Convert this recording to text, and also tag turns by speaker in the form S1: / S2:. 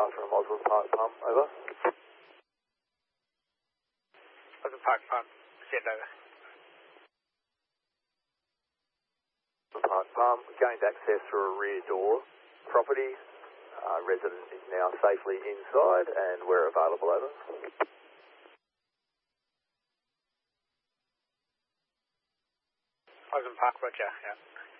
S1: from Osborne Park Pump, over.
S2: Osborne Park Pump, send over.
S1: Osborne Park Pump, gained access through a rear door. Property, resident is now safely inside and we're available, over.
S2: Osborne Park, roger, yeah.